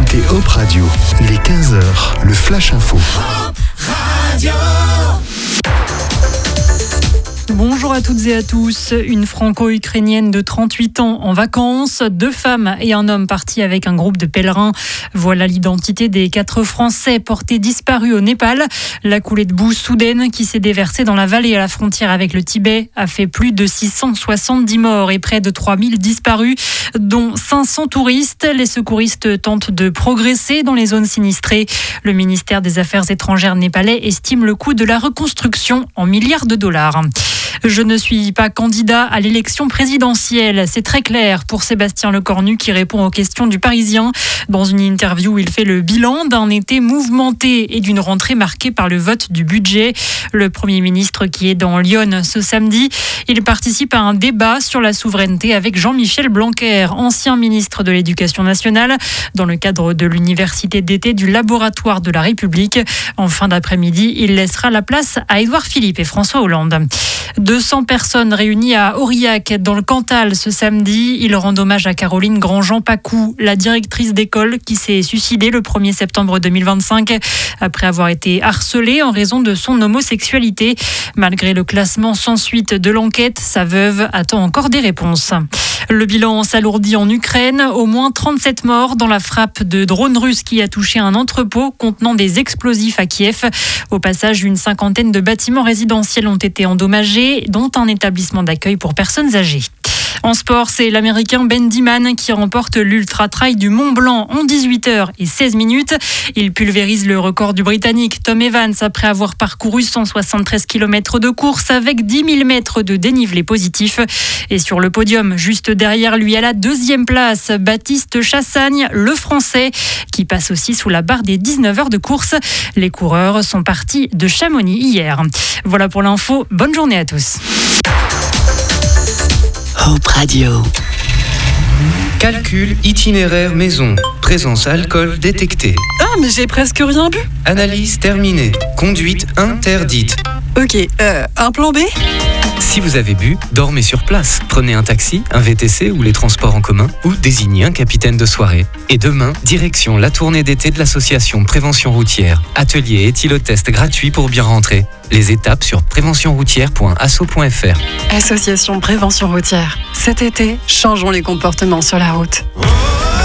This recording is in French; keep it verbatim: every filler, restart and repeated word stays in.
écoutez Hop Radio. Il est quinze heures, le Flash Info. Hop Radio. Bonjour à toutes et à tous. Une franco-ukrainienne de trente-huit ans en vacances, deux femmes et un homme partis avec un groupe de pèlerins. Voilà l'identité des quatre Français portés disparus au Népal. La coulée de boue soudaine qui s'est déversée dans la vallée à la frontière avec le Tibet a fait plus de six cent soixante-dix morts et près de trois mille disparus, dont cinq cents touristes. Les secouristes tentent de progresser dans les zones sinistrées. Le ministère des Affaires étrangères népalais estime le coût de la reconstruction en milliards de dollars. Je ne suis pas candidat à l'élection présidentielle. C'est très clair pour Sébastien Lecornu qui répond aux questions du Parisien. Dans une interview, il fait le bilan d'un été mouvementé et d'une rentrée marquée par le vote du budget. Le Premier ministre qui est dans Lyon ce samedi, il participe à un débat sur la souveraineté avec Jean-Michel Blanquer, ancien ministre de l'Éducation nationale, dans le cadre de l'université d'été du Laboratoire de la République. En fin d'après-midi, il laissera la place à Édouard Philippe et François Hollande. deux cents personnes réunies à Aurillac, dans le Cantal, ce samedi. Ils rendent hommage à Caroline Grandjean-Pacou, la directrice d'école qui s'est suicidée le premier septembre deux mille vingt-cinq après avoir été harcelée en raison de son homosexualité. Malgré le classement sans suite de l'enquête, sa veuve attend encore des réponses. Le bilan s'alourdit en Ukraine. Au moins trente-sept morts dans la frappe de drone russe qui a touché un entrepôt contenant des explosifs à Kiev. Au passage, une cinquantaine de bâtiments résidentiels ont été endommagés, dont un établissement d'accueil pour personnes âgées. En sport, c'est l'Américain Ben Diman qui remporte l'ultra-trail du Mont Blanc en dix-huit heures et seize minutes. Il pulvérise le record du Britannique Tom Evans après avoir parcouru cent soixante-treize kilomètres de course avec dix mille mètres de dénivelé positif. Et sur le podium, juste derrière lui à la deuxième place, Baptiste Chassagne, le Français, qui passe aussi sous la barre des dix-neuf heures de course. Les coureurs sont partis de Chamonix hier. Voilà pour l'info. Bonne journée à tous. Hop Radio. Calcul itinéraire maison. Présence alcool détectée. Ah, mais j'ai presque rien bu. Analyse terminée. Conduite interdite. Ok, euh, un plan B ? Si vous avez bu, dormez sur place. Prenez un taxi, un V T C ou les transports en commun ou désignez un capitaine de soirée. Et demain, direction la tournée d'été de l'association Prévention Routière. Atelier éthylotest gratuit pour bien rentrer. Les étapes sur prévention routière point asso point f r. Association Prévention Routière. Cet été, changeons les comportements sur la route.